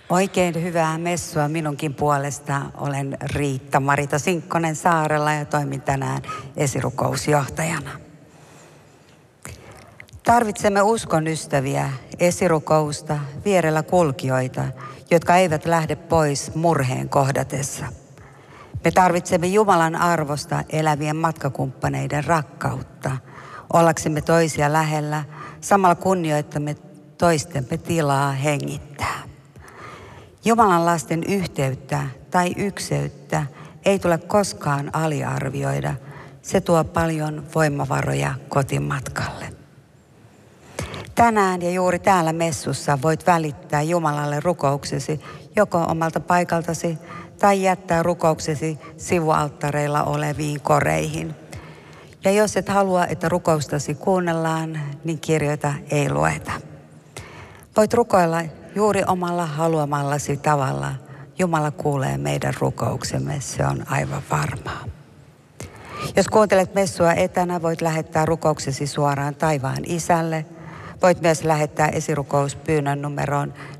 Oikein hyvää messua minunkin puolesta. Olen Riitta-Marita Sinkkonen Saarella ja toimin tänään esirukousjohtajana. Tarvitsemme uskon ystäviä, esirukousta, vierellä kulkijoita, jotka eivät lähde pois murheen kohdatessa. Me tarvitsemme Jumalan arvosta elävien matkakumppaneiden rakkautta, ollaksemme toisia lähellä, samalla kunnioittamme toistemme tilaa hengittää. Jumalan lasten yhteyttä tai ykseyttä ei tule koskaan aliarvioida. Se tuo paljon voimavaroja kotimatkalle. Tänään ja juuri täällä messussa voit välittää Jumalalle rukouksesi joko omalta paikaltasi tai jättää rukouksesi sivualttareilla oleviin koreihin. Ja jos et halua, että rukoustasi kuunnellaan, niin kirjoita ei lueta. Voit rukoilla juuri omalla haluamallasi tavalla. Jumala kuulee meidän rukouksemme, se on aivan varmaa. Jos kuuntelet messua etänä, voit lähettää rukouksesi suoraan taivaan Isälle. Voit myös lähettää esirukouspyynnön numeroon